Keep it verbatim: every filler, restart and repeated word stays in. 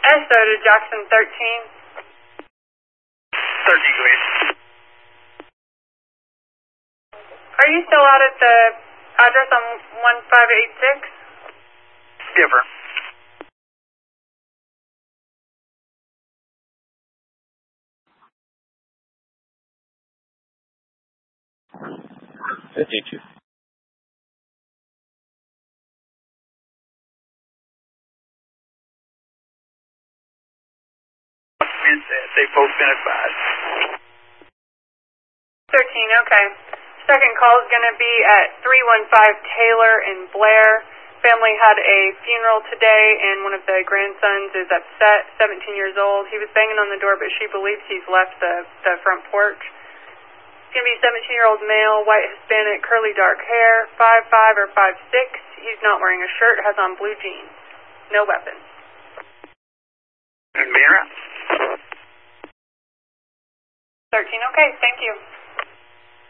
ESO to Jackson thirteen. thirteen, go ahead. Are you still out at the address on one five eight six? Different. fifty-two. They've both been advised. thirteen, okay. Second call is going to be at three one five Taylor in Blair. Family had a funeral today, and one of the grandsons is upset, seventeen years old. He was banging on the door, but she believes he's left the, the front porch. It's going to be seventeen-year-old male, white Hispanic, curly dark hair, five five or five six. He's not wearing a shirt, has on blue jeans. No weapons. And Mira? thirteen, okay, thank you.